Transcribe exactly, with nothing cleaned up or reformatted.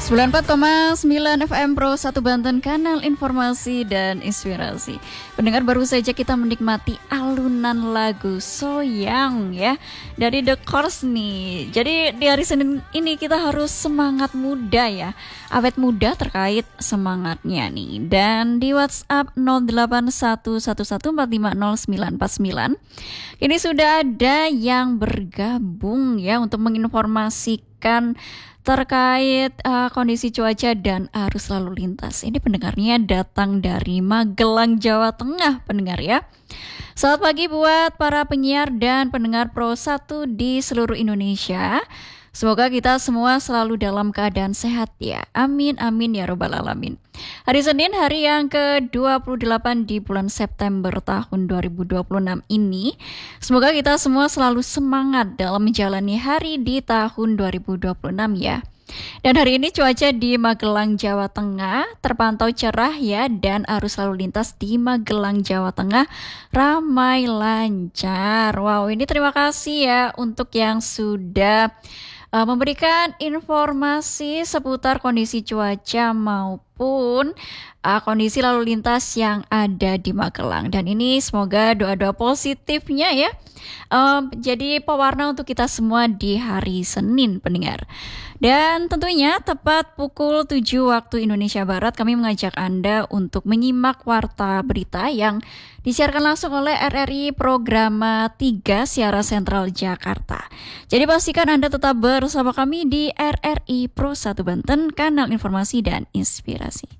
sembilan puluh empat koma sembilan F M Pro satu Banten, kanal informasi dan inspirasi. Pendengar, baru saja kita menikmati alunan lagu Soyang ya dari The Course nih. Jadi di hari Senin ini kita harus semangat muda ya, awet muda terkait semangatnya nih. Dan di WhatsApp nol delapan satu satu satu empat lima nol sembilan empat sembilan ini sudah ada yang bergabung ya untuk menginformasikan terkait uh, kondisi cuaca dan arus lalu lintas. Ini pendengarnya datang dari Magelang, Jawa Tengah, pendengar ya. Selamat pagi buat para penyiar dan pendengar Pro satu di seluruh Indonesia. Semoga kita semua selalu dalam keadaan sehat ya. Amin, amin ya robbal alamin. Hari Senin, hari yang ke dua puluh delapan di bulan September tahun dua ribu dua puluh enam ini. Semoga kita semua selalu semangat dalam menjalani hari di tahun dua ribu dua puluh enam ya. Dan hari ini cuaca di Magelang, Jawa Tengah terpantau cerah ya, dan arus lalu lintas di Magelang, Jawa Tengah ramai lancar. Wow, ini terima kasih ya untuk yang sudah uh, memberikan informasi seputar kondisi cuaca maupun uh, kondisi lalu lintas yang ada di Magelang. Dan ini semoga doa-doa positifnya ya um, jadi pewarna untuk kita semua di hari Senin, pendengar. Dan tentunya tepat pukul tujuh waktu Indonesia Barat kami mengajak Anda untuk menyimak warta berita yang disiarkan langsung oleh R R I Programa tiga Siaran Sentral Jakarta. Jadi pastikan Anda tetap bersama kami di R R I Pro satu Banten, kanal informasi dan inspirasi.